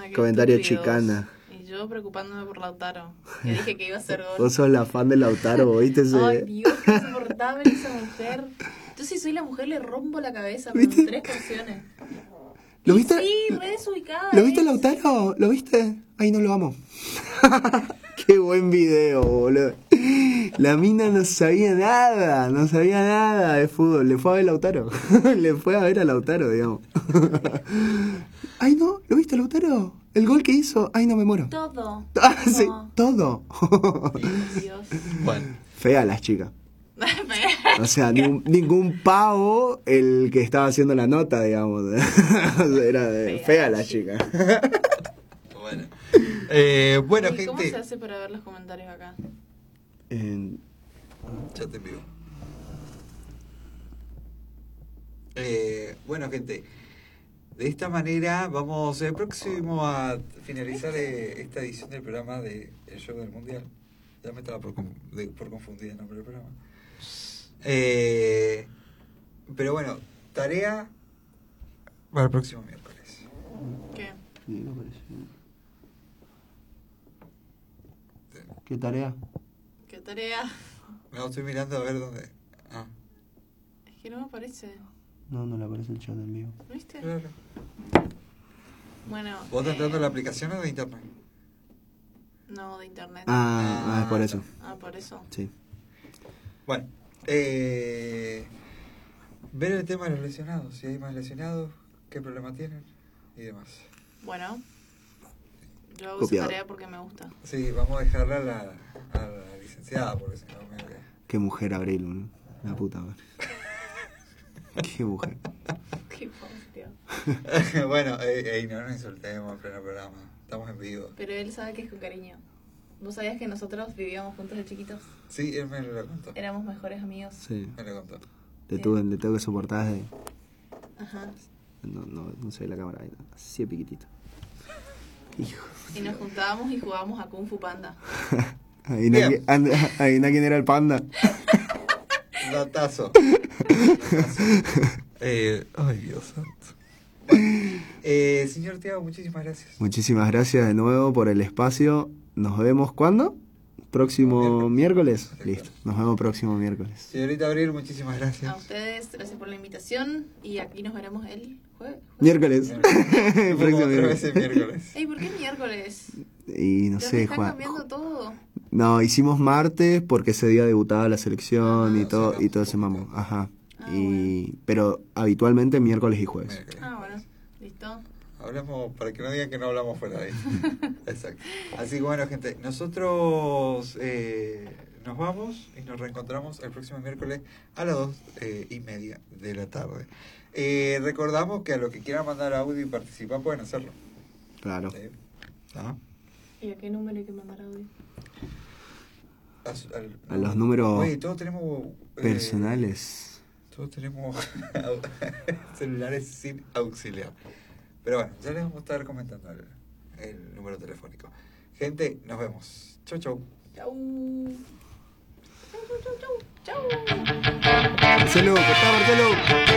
qué Comentario estúpidos. chicana. Y yo preocupándome por Lautaro. Que dije que iba a ser gol. Vos sos la fan de Lautaro, ¿viste? Ay, Dios, qué insoportable esa mujer. Yo si soy la mujer le rompo la cabeza, pero ¿Viste? en 3 porciones. ¿Lo Y viste? sí, re desubicada. ¿Lo viste, es. Lautaro? ¿Lo viste? Ay, no lo amo. Qué buen video, boludo. La mina no sabía nada de fútbol. Le fue a ver a Lautaro. Le fue a ver a Lautaro, digamos. Ay, no, ¿lo viste, Lautaro? El gol que hizo. Ay, no, me muero. Todo. Ah, sí, todo. Dios. Bueno, Fea las chicas. O sea, ningún pavo el que estaba haciendo la nota, digamos. Era de fea la chica. bueno. Bueno, ¿Y cómo gente. se hace para ver los comentarios acá? Ya te envío. Bueno, gente. De esta manera vamos próximo a finalizar esta edición del programa de El Show del Mundial. Ya me estaba por confundir el nombre del programa. Pero bueno, tarea para el próximo miércoles. ¿Qué? ¿Qué tarea? ¿Qué tarea? No, estoy mirando a ver dónde. Ah, Es que no me aparece. No le aparece el chat en vivo. ¿Viste? claro. Bueno. ¿Vos estás entrando a la aplicación o de internet? No, de internet. Es por eso. Ah, por eso. Sí. Bueno, ver el tema de los lesionados, si hay más lesionados, qué problema tienen y demás. Bueno. Yo hago Copiado. esa tarea porque me gusta. Sí, vamos a dejarla a la licenciada, porque si no me... Qué mujer Abril, ¿no? La puta madre. Qué mujer. Qué hostia. Bueno, no nos insultemos en pleno programa, estamos en vivo. Pero él sabe que es con cariño. ¿Vos sabías que nosotros vivíamos juntos de chiquitos? Sí, él me lo contó. Éramos mejores amigos. Sí. Me lo contó. Le tengo que soportar desde... Ajá. No sé la cámara. Así de piquitito. Hijo. Y nos juntábamos y jugábamos a Kung Fu Panda. Adivina quién era el panda. Datazo. Ay, Dios santo. Bueno, señor Tiago, muchísimas gracias. Muchísimas gracias de nuevo por el espacio. Nos vemos ¿cuándo? Próximo miércoles. Listo. Nos vemos próximo miércoles. Señorita Abril, muchísimas A gracias. ustedes, gracias por la invitación. Y aquí nos veremos el jueves. Miércoles. Próximo Otra vez el miércoles. miércoles. Ey, ¿por qué miércoles? Y no Ya me sé, están Juan. cambiando todo. No, hicimos martes porque ese día debutaba la selección Ah, y todo sí, ese mambo. Ajá. Ah, Pero habitualmente miércoles y jueves. Miércoles. Ah, bueno. ¿Listo? Hablamos, para que no digan que no hablamos fuera de ahí. Exacto. Así que bueno, gente, nosotros nos vamos y nos reencontramos el próximo miércoles a las 2:30 de la tarde. Recordamos que a los que quieran mandar audio y participar pueden hacerlo. Claro. ¿Ah? ¿Y a qué número hay que mandar audio? A los números Oye, todos tenemos personales. todos tenemos celulares sin auxiliar. Pero bueno, ya les vamos a estar comentando el número telefónico. Gente, nos vemos. Chau, chau. Chau. Chau, chau, chau, chau. Chau. Marcelo, cortá, Marcelo.